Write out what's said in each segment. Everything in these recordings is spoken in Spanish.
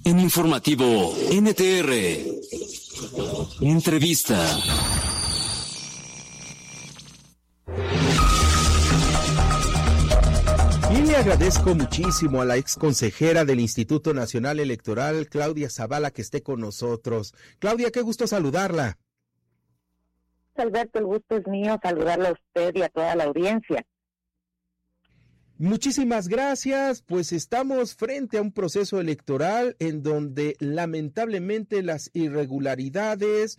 En Informativo NTR. Entrevista. Y le agradezco muchísimo a la ex consejera del Instituto Nacional Electoral, Claudia Zavala, que esté con nosotros. Claudia, qué gusto saludarla. Alberto, el gusto es mío saludarla a usted y a toda la audiencia. Muchísimas gracias, pues estamos frente a un proceso electoral en donde lamentablemente las irregularidades,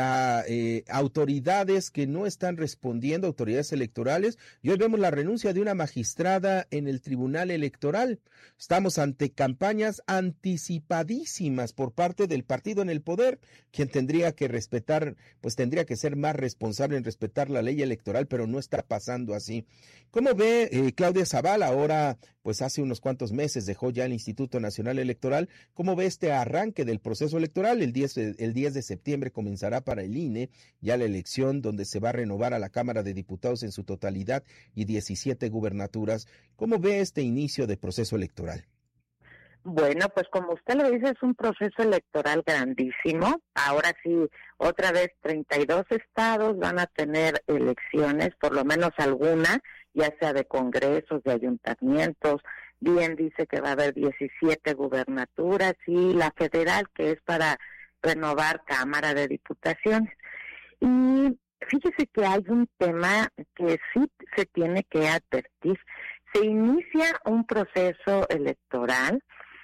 autoridades que no están respondiendo, autoridades electorales, y hoy vemos la renuncia de una magistrada en el Tribunal Electoral. Estamos ante campañas anticipadísimas por parte del partido en el poder, quien tendría que respetar, pues tendría que ser más responsable en respetar la ley electoral, pero no está pasando así. ¿Cómo ve Claudia Zavala? Ahora, pues hace unos cuantos meses dejó ya el Instituto Nacional Electoral. ¿Cómo ve este arranque del proceso electoral? El 10 de septiembre comenzará para el INE ya la elección donde se va a renovar a la Cámara de Diputados en su totalidad y 17 gubernaturas. ¿Cómo ve este inicio de proceso electoral? Bueno, pues como usted lo dice, es un proceso electoral grandísimo. Ahora sí, otra vez 32 estados van a tener elecciones, por lo menos alguna, ya sea de congresos, de ayuntamientos. Bien dice que va a haber 17 gubernaturas y la federal, que es para renovar Cámara de Diputaciones. Y fíjese que hay un tema que sí se tiene que advertir. Se inicia un proceso electoral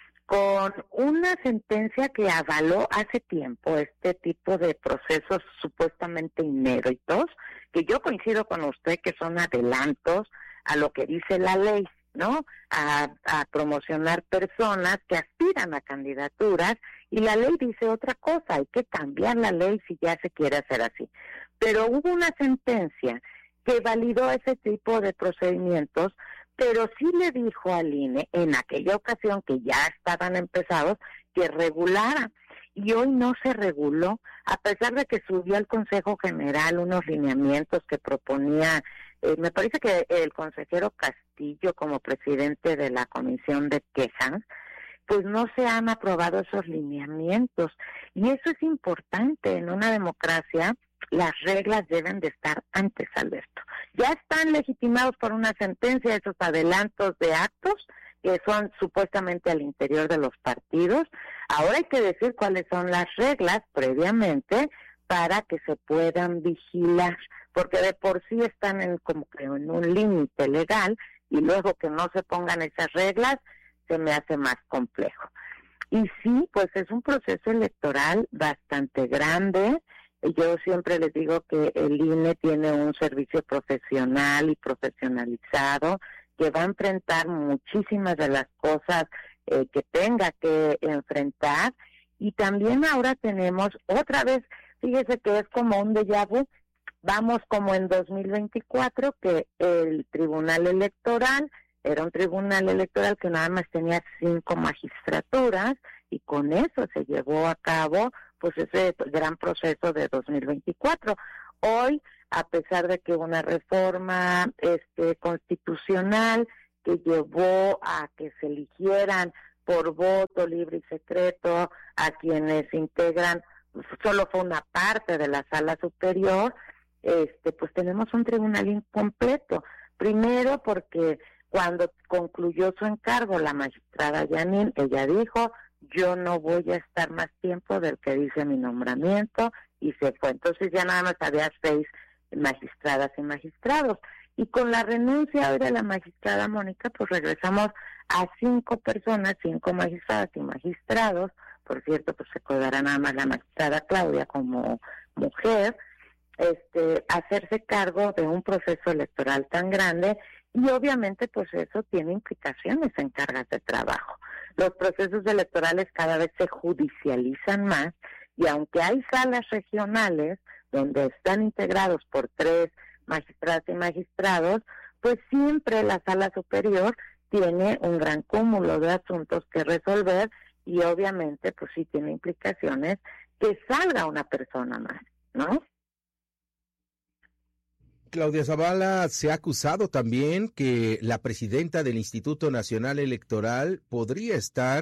con una sentencia que avaló hace tiempo este tipo de procesos supuestamente inéditos, que yo coincido con usted que son adelantos a lo que dice la ley, ¿no? A promocionar personas que aspiran a candidaturas, y la ley dice otra cosa, hay que cambiar la ley si ya se quiere hacer así. Pero hubo una sentencia que validó ese tipo de procedimientos, pero sí le dijo al INE en aquella ocasión que ya estaban empezados que regulara, y hoy no se reguló, a pesar de que subió al Consejo General unos lineamientos que proponía, me parece que el consejero Castillo como presidente de la Comisión de Quejas, pues no se han aprobado esos lineamientos, y eso es importante en una democracia. Las reglas deben de estar antes, Alberto. Ya están legitimados por una sentencia esos adelantos de actos que son supuestamente al interior de los partidos. Ahora hay que decir cuáles son las reglas previamente para que se puedan vigilar, porque de por sí están como que en un límite legal, y luego que no se pongan esas reglas se me hace más complejo. Y sí, pues es un proceso electoral bastante grande. Yo siempre les digo que el INE tiene un servicio profesional y profesionalizado que va a enfrentar muchísimas de las cosas que tenga que enfrentar, y también ahora tenemos otra vez, fíjese que es como un déjà vu, vamos como en 2024, que el Tribunal Electoral era un tribunal electoral que nada más tenía 5 magistraturas, y con eso se llevó a cabo pues ese gran proceso de 2024. Hoy, a pesar de que una reforma constitucional que llevó a que se eligieran por voto libre y secreto a quienes integran, solo fue una parte de la sala superior, pues tenemos un tribunal incompleto. Primero porque cuando concluyó su encargo la magistrada Yanin, ella dijo: yo no voy a estar más tiempo del que dice mi nombramiento, y se fue. Entonces ya nada más había 6 magistradas y magistrados. Y con la renuncia hoy de la magistrada Mónica, pues regresamos a 5 personas, 5 magistradas y magistrados. Por cierto, pues se quedará nada más la magistrada Claudia como mujer, hacerse cargo de un proceso electoral tan grande, y obviamente pues eso tiene implicaciones en cargas de trabajo. Los procesos electorales cada vez se judicializan más, y aunque hay salas regionales donde están integrados por 3 magistradas y magistrados, pues siempre la sala superior tiene un gran cúmulo de asuntos que resolver, y obviamente pues sí tiene implicaciones que salga una persona más, ¿no? Claudia Zavala, se ha acusado también que la presidenta del Instituto Nacional Electoral podría estar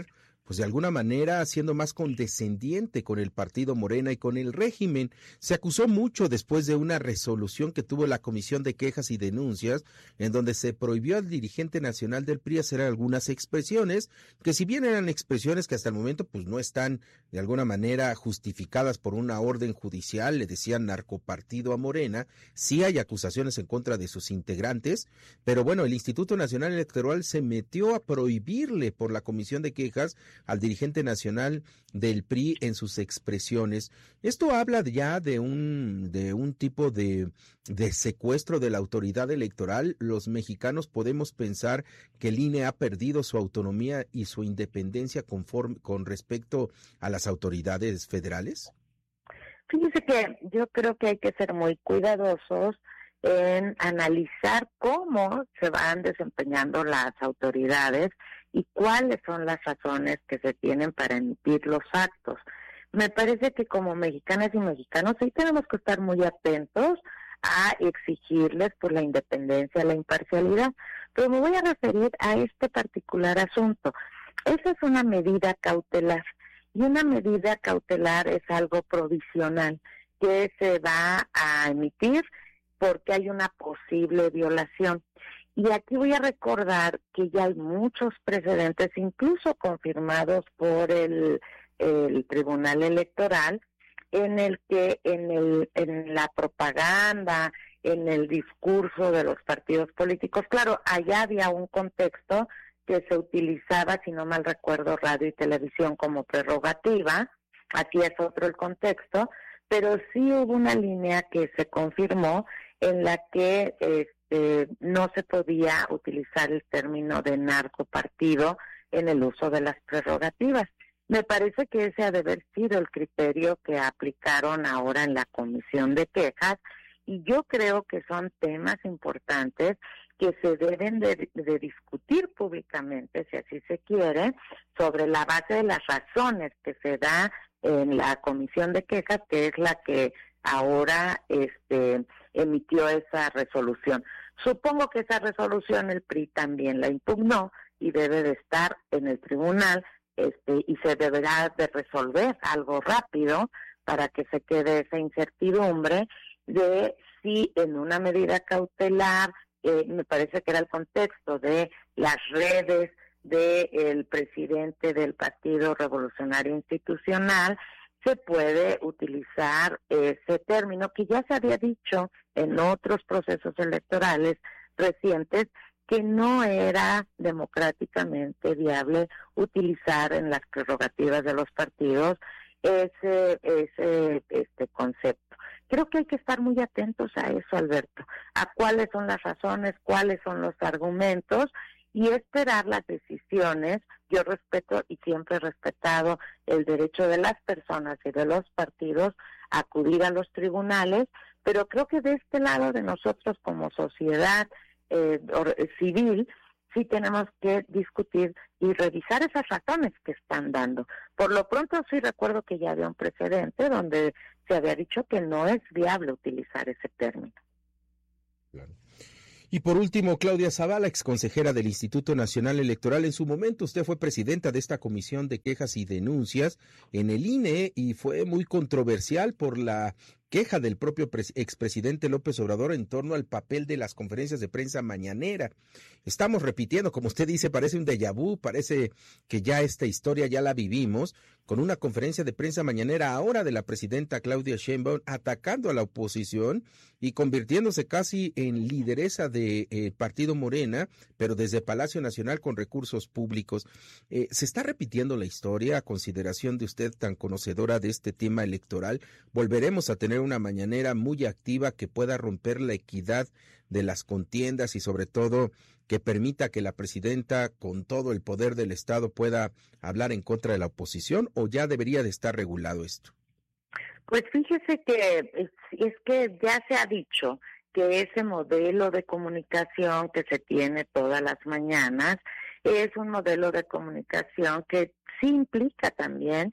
pues de alguna manera siendo más condescendiente con el partido Morena y con el régimen. Se acusó mucho después de una resolución que tuvo la Comisión de Quejas y Denuncias, en donde se prohibió al dirigente nacional del PRI hacer algunas expresiones, que si bien eran expresiones que hasta el momento pues no están de alguna manera justificadas por una orden judicial, le decían narcopartido a Morena, sí hay acusaciones en contra de sus integrantes, pero bueno, el Instituto Nacional Electoral se metió a prohibirle por la Comisión de Quejas al dirigente nacional del PRI en sus expresiones. Esto habla ya de un tipo de secuestro de la autoridad electoral. Los mexicanos podemos pensar que el INE ha perdido su autonomía y su independencia con respecto a las autoridades federales. Fíjese que yo creo que hay que ser muy cuidadosos en analizar cómo se van desempeñando las autoridades y cuáles son las razones que se tienen para emitir los actos. Me parece que como mexicanas y mexicanos sí tenemos que estar muy atentos a exigirles por la independencia, la imparcialidad, pero me voy a referir a este particular asunto. Esa es una medida cautelar, y una medida cautelar es algo provisional que se va a emitir porque hay una posible violación. Y aquí voy a recordar que ya hay muchos precedentes, incluso confirmados por el Tribunal Electoral, en el que en la propaganda, en el discurso de los partidos políticos, claro, allá había un contexto que se utilizaba, si no mal recuerdo, radio y televisión como prerrogativa, aquí es otro el contexto, pero sí hubo una línea que se confirmó en la que no se podía utilizar el término de narcopartido en el uso de las prerrogativas. Me parece que ese ha de haber sido el criterio que aplicaron ahora en la Comisión de Quejas, y yo creo que son temas importantes que se deben de discutir públicamente, si así se quiere, sobre la base de las razones que se da en la Comisión de Quejas, que es la que ahora emitió esa resolución. Supongo que esa resolución el PRI también la impugnó y debe de estar en el tribunal, y se deberá de resolver algo rápido para que se quede esa incertidumbre de si en una medida cautelar, me parece que era el contexto de las redes del presidente del Partido Revolucionario Institucional, se puede utilizar ese término que ya se había dicho en otros procesos electorales recientes, que no era democráticamente viable utilizar en las prerrogativas de los partidos ese concepto. Creo que hay que estar muy atentos a eso, Alberto, a cuáles son las razones, cuáles son los argumentos, y esperar las decisiones. Yo respeto y siempre he respetado el derecho de las personas y de los partidos a acudir a los tribunales, pero creo que de este lado de nosotros como sociedad civil, sí tenemos que discutir y revisar esas razones que están dando. Por lo pronto sí recuerdo que ya había un precedente donde se había dicho que no es viable utilizar ese término. Claro. Y por último, Claudia Zavala, exconsejera del Instituto Nacional Electoral. En su momento usted fue presidenta de esta Comisión de Quejas y Denuncias en el INE y fue muy controversial por la queja del propio expresidente López Obrador en torno al papel de las conferencias de prensa mañanera. Estamos repitiendo, como usted dice, parece un déjà vu, parece que ya esta historia ya la vivimos, con una conferencia de prensa mañanera ahora de la presidenta Claudia Sheinbaum atacando a la oposición y convirtiéndose casi en lideresa de Partido Morena, pero desde Palacio Nacional con recursos públicos. ¿Se está repitiendo la historia a consideración de usted tan conocedora de este tema electoral? ¿Volveremos a tener una mañanera muy activa que pueda romper la equidad de las contiendas y sobre todo que permita que la presidenta con todo el poder del Estado pueda hablar en contra de la oposición, o ya debería de estar regulado esto? Pues fíjese que es que ya se ha dicho que ese modelo de comunicación que se tiene todas las mañanas es un modelo de comunicación que sí implica también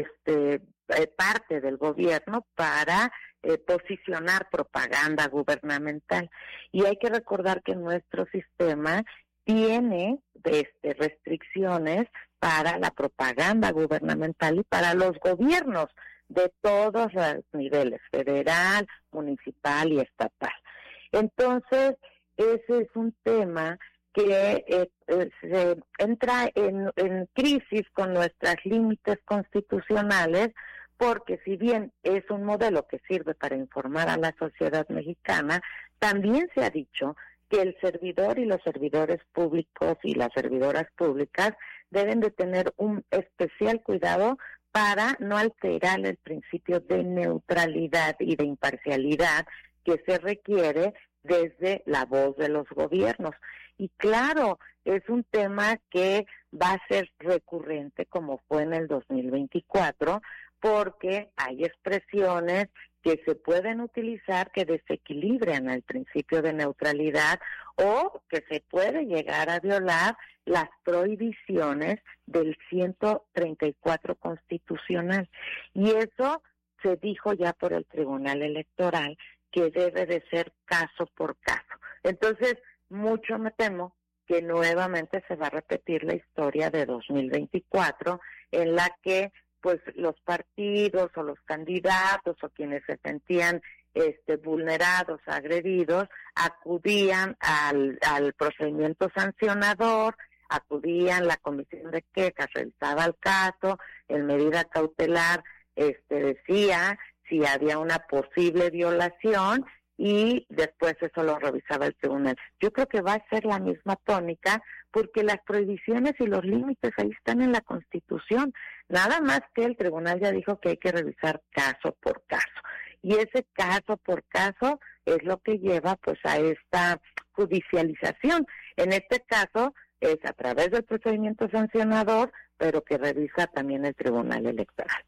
parte del gobierno para posicionar propaganda gubernamental. Y hay que recordar que nuestro sistema tiene restricciones para la propaganda gubernamental y para los gobiernos de todos los niveles, federal, municipal y estatal. Entonces, ese es un tema que se entra en crisis con nuestros límites constitucionales, porque si bien es un modelo que sirve para informar a la sociedad mexicana, también se ha dicho que el servidor y los servidores públicos y las servidoras públicas deben de tener un especial cuidado para no alterar el principio de neutralidad y de imparcialidad que se requiere desde la voz de los gobiernos. Y claro, es un tema que va a ser recurrente como fue en el 2024, porque hay expresiones que se pueden utilizar que desequilibran el principio de neutralidad o que se puede llegar a violar las prohibiciones del 134 constitucional. Y eso se dijo ya por el Tribunal Electoral que debe de ser caso por caso. Entonces, mucho me temo que nuevamente se va a repetir la historia de 2024 en la que pues los partidos o los candidatos o quienes se sentían vulnerados, agredidos, acudían al procedimiento sancionador, acudían, la comisión de quejas revisaba el caso, en medida cautelar decía si había una posible violación y después eso lo revisaba el tribunal. Yo creo que va a ser la misma tónica porque las prohibiciones y los límites ahí están en la Constitución, nada más que el tribunal ya dijo que hay que revisar caso por caso. Y ese caso por caso es lo que lleva pues a esta judicialización. En este caso es a través del procedimiento sancionador, pero que revisa también el Tribunal Electoral.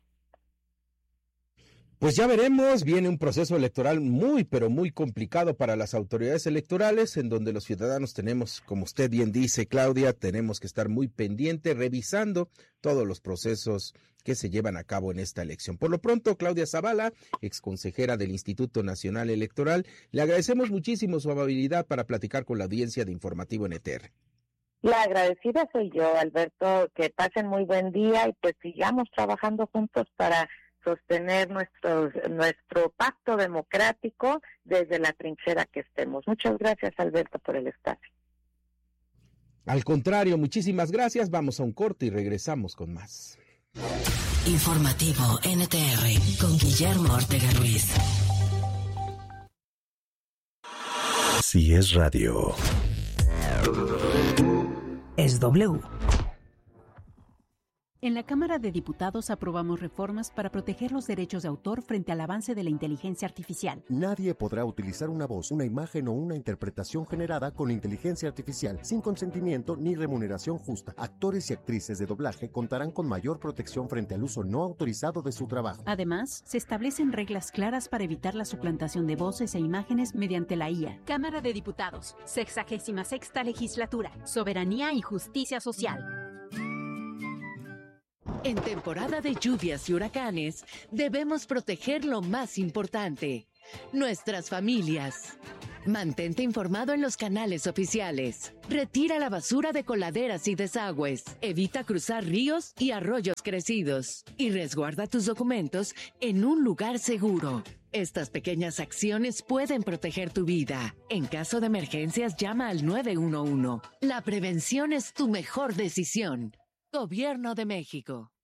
Pues ya veremos, viene un proceso electoral muy, pero muy complicado para las autoridades electorales, en donde los ciudadanos tenemos, como usted bien dice, Claudia, tenemos que estar muy pendientes, revisando todos los procesos que se llevan a cabo en esta elección. Por lo pronto, Claudia Zavala, exconsejera del Instituto Nacional Electoral, le agradecemos muchísimo su amabilidad para platicar con la audiencia de Informativo NTR. La agradecida soy yo, Alberto, que pasen muy buen día y pues sigamos trabajando juntos para sostener nuestro pacto democrático desde la trinchera que estemos. Muchas gracias, Alberto, por el espacio. Al contrario, muchísimas gracias. Vamos a un corte y regresamos con más. Informativo NTR con Guillermo Ortega Ruiz. Si es radio, es W. En la Cámara de Diputados aprobamos reformas para proteger los derechos de autor frente al avance de la inteligencia artificial. Nadie podrá utilizar una voz, una imagen o una interpretación generada con inteligencia artificial sin consentimiento ni remuneración justa. Actores y actrices de doblaje contarán con mayor protección frente al uso no autorizado de su trabajo. Además, se establecen reglas claras para evitar la suplantación de voces e imágenes mediante la IA. Cámara de Diputados, 66ª Legislatura, Soberanía y Justicia Social. En temporada de lluvias y huracanes, debemos proteger lo más importante, nuestras familias. Mantente informado en los canales oficiales. Retira la basura de coladeras y desagües. Evita cruzar ríos y arroyos crecidos. Y resguarda tus documentos en un lugar seguro. Estas pequeñas acciones pueden proteger tu vida. En caso de emergencias, llama al 911. La prevención es tu mejor decisión. Gobierno de México.